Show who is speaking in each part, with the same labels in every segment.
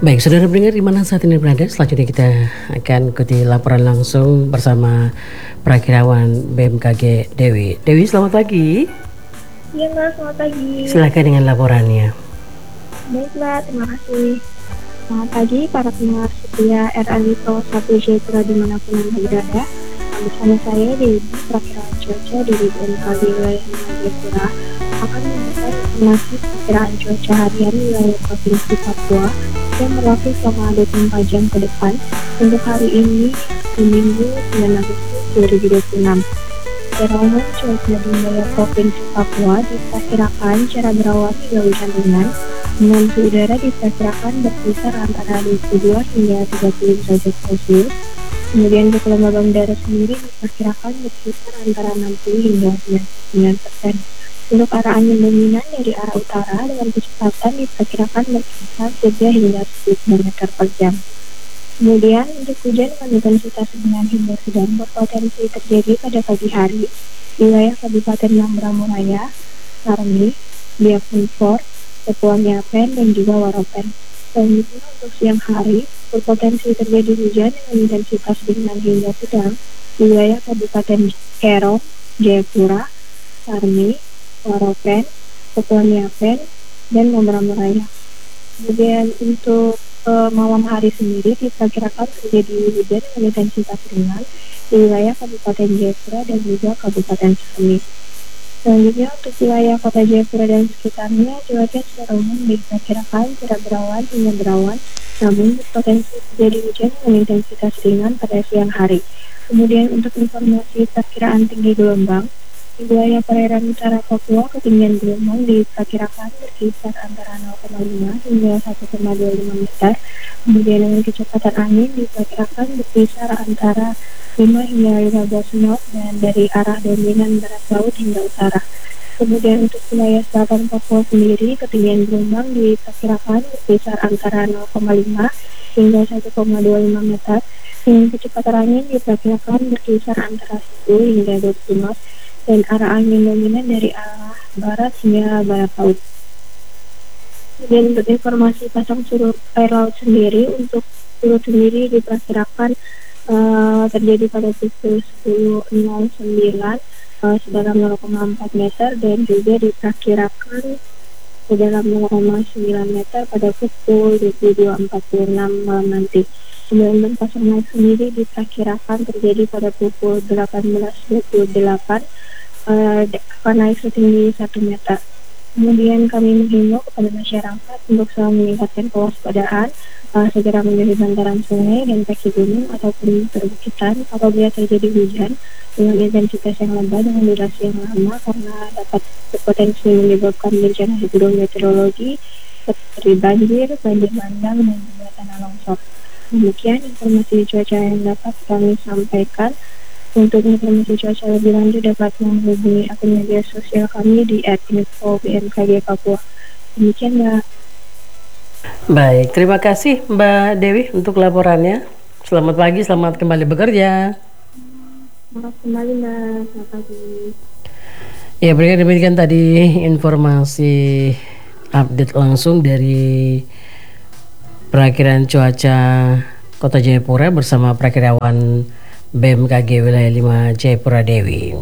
Speaker 1: Baik, saudara pendengar di mana saat ini berada, selanjutnya kita akan ikuti laporan langsung bersama Prakirawan BMKG Dewi. Dewi, selamat pagi.
Speaker 2: Iya Mbak, selamat pagi.
Speaker 1: Silakan dengan laporannya.
Speaker 2: Baik Mbak, terima kasih. Selamat pagi para pendengar setia RRI Pro 1 Jayapura dimanapun Anda berada. Bersama saya di Prakirawan Cuaca dari BMKG wilayah Jayapura akan memberikan informasi perkiraan cuaca harian wilayah Provinsi Papua yang berlaku selama 24 jam ke depan untuk hari ini di Minggu 9 Agustus 2026. Secara umum, cuaca di wilayah Provinsi Papua diperkirakan cerah berawan hingga hujan ringan dengan suhu udara diperkirakan berkisar antara 22 hingga 30 derajat Celcius. Kemudian untuk kelembaban udara sendiri diperkirakan berkisar antara 60 hingga 99%. Untuk arah angin dominan dari arah utara dengan kecepatan diperkirakan berkisar 3 hingga 10 km per jam. Kemudian untuk hujan dengan intensitas ringan hingga sedang berpotensi terjadi pada pagi hari di wilayah Kabupaten Mamberamo Raya, Sarmi, Biakunfor, Kepulauan Yapen, dan juga Waropen. Selanjutnya untuk siang hari berpotensi terjadi hujan dengan intensitas ringan hingga sedang di wilayah Kabupaten Kero, Jayapura, Sarmi, Waropen, Kepulauan Yapen, dan Mamberamo Raya. Kemudian untuk malam hari sendiri diperkirakan terjadi hujan dengan intensitas ringan di wilayah Kabupaten Jayapura dan juga Kabupaten Sarmi. Selanjutnya untuk wilayah Kota Jayapura dan sekitarnya, cuaca secara umum diperkirakan cerah berawan hingga berawan, namun berpotensi terjadi hujan dengan intensitas ringan pada siang hari. Kemudian untuk informasi perkiraan tinggi gelombang, di wilayah perairan utara Papua, ketinggian gelombang diperkirakan berkisar antara 0,5 hingga 1,25 meter. Kemudian dengan kecepatan angin diperkirakan berkisar antara 5 hingga 15 knot dan dari arah dominan barat laut hingga utara. Kemudian untuk wilayah selatan Papua sendiri, ketinggian gelombang diperkirakan berkisar antara 0,5 hingga 1,25 meter. Dengan kecepatan angin diperkirakan berkisar antara 10 hingga 20 knot dan arah angin dominan dari arah barat hingga barat laut. Dan untuk informasi pasang surut air laut sendiri, untuk surut sendiri diperkirakan terjadi pada pukul 10.09 sedalam 0,4 meter dan juga diperkirakan sedalam 0,9 meter pada pukul 22.46 malam nanti. Kemudian pasang naik sendiri diperkirakan terjadi pada pukul 18.28 akan naik setinggi 1 meter. Kemudian kami menghimbau kepada masyarakat untuk selalu meningkatkan kewaspadaan, segera menjauhi bantaran sungai dan kaki gunung ataupun perbukitan apabila terjadi hujan dengan intensitas yang lebat dengan durasi yang lama karena dapat berpotensi menyebabkan bencana hidrometeorologi seperti banjir bandang, dan juga tanah longsor. Demikian informasi cuaca yang dapat kami sampaikan. Untuk informasi cuaca lebih lanjut dapat menghubungi akun media sosial kami di @info_bmkg Papua. Demikian Mbak.
Speaker 1: Baik, terima kasih Mbak Dewi untuk laporannya. Selamat pagi, selamat kembali bekerja.
Speaker 2: Selamat kembali Mbak, selamat pagi.
Speaker 1: Ya, berikan demikian tadi informasi update langsung dari perakiraan cuaca Kota Jayapura bersama Prakirawan BMKG Wilayah 5 Jayapura Dewi.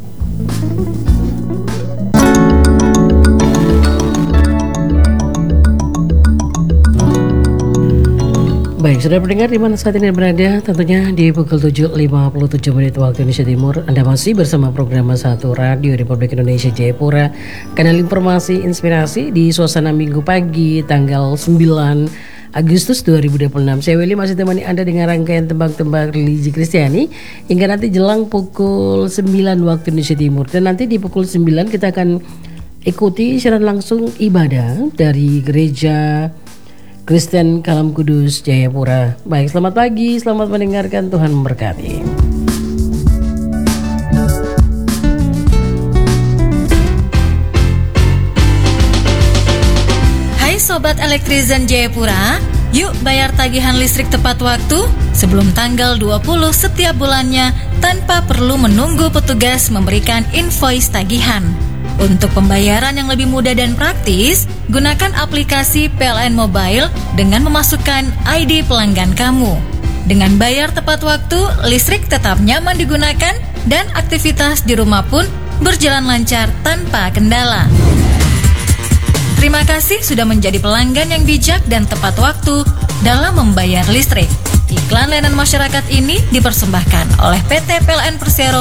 Speaker 1: Baik, sudah mendengar di mana saat ini berada, tentunya di pukul 7.57 menit waktu Indonesia Timur. Anda masih bersama program 1 Radio Republik Indonesia Jayapura, kanal informasi inspirasi di suasana Minggu pagi tanggal 9 Agustus 2026. Saya Willy masih temani Anda dengan rangkaian tembang-tembang religi Kristiani hingga nanti jelang pukul 9 waktu Indonesia Timur. Dan nanti di pukul 9 kita akan ikuti siaran langsung ibadah dari Gereja Kristen Kalam Kudus Jayapura. Baik, selamat pagi, selamat mendengarkan, Tuhan memberkati.
Speaker 3: Sobat Elektrizen Jayapura, yuk bayar tagihan listrik tepat waktu sebelum tanggal 20 setiap bulannya tanpa perlu menunggu petugas memberikan invoice tagihan. Untuk pembayaran yang lebih mudah dan praktis, gunakan aplikasi PLN Mobile dengan memasukkan ID pelanggan kamu. Dengan bayar tepat waktu, listrik tetap nyaman digunakan dan aktivitas di rumah pun berjalan lancar tanpa kendala. Terima kasih sudah menjadi pelanggan yang bijak dan tepat waktu dalam membayar listrik. Iklan layanan masyarakat ini dipersembahkan oleh PT PLN Persero